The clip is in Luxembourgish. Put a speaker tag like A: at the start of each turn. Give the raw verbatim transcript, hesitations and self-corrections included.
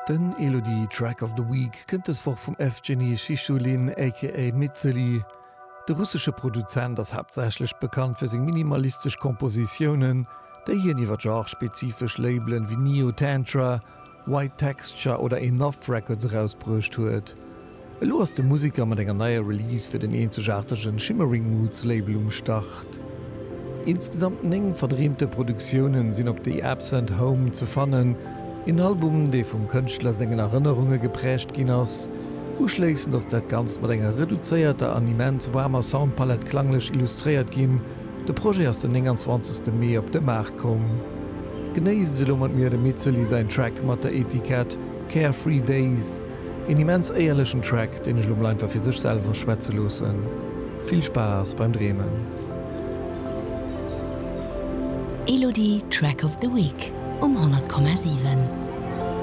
A: Den Elodie Track of the Week kënnt es woch vum Evgeny Shishulin aka Mitzeli. De russische Produzent ass hauptsächlich bekannt fir seg minimalistisch Kompositionen, déi hien iwwer Genre spezifisch Labeln wie Neo Tantra, White Texture oder Enough Records rausbrucht huet. Elo ass de Musiker mat enger neier Release fir den enzechartegen Shimmering Moods Label umstacht. Insgesamt eng verdriemte Produktionen sinn op déi Absent Home ze fannen, in Albumen, déi vum Kënchtler sengen Erinnerunge geprächt ginn ass, uschléissen, dats dat ganz mat enger reduzéierter Animent warmer Soundpalette klanglech illustriert ginn, de Projekt ass den enundzwanzigste Mai op de Markt kom. Genéisen se lummert mir de Mitzeli sein Track mat der Etikett Carefree Days, en immens eierlechen Track, den ich lumlein fir sech selwer schwäze losen. Viel Spaß beim Dremen.
B: Elodie Track of the Week um hundert Komma sieben.